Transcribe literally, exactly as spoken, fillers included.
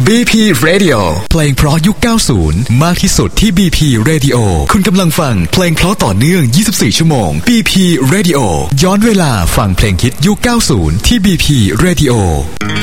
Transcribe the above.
บี พี Radio เพลงเพราะยุค เก้าสิบ มากที่สุดที่ บี พี Radio คุณกำลังฟังเพลงเพราะต่อเนื่องยี่สิบสี่ชั่วโมง บี พี Radio ย้อนเวลาฟังเพลงฮิตยุค เก้าสิบ ที่ บี พี Radio